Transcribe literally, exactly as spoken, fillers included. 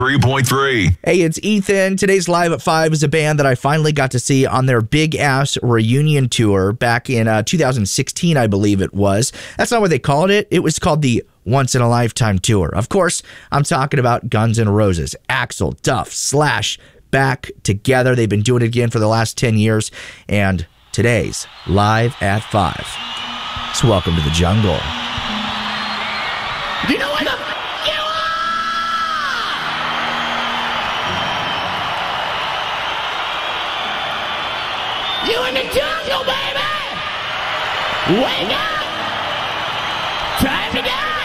three point three. Hey, it's Ethan. Today's Live at five is a band that I finally got to see on their Big Ass reunion tour back in uh, two thousand sixteen, I believe it was. That's not what they called it. It was called the Once in a Lifetime Tour. Of course, I'm talking about Guns N' Roses. Axl, Duff, Slash, back together. They've been doing it again for the last ten years. And today's Live at five. So welcome to the jungle. You know what the f*** you are? You in the jungle, baby! Wake up!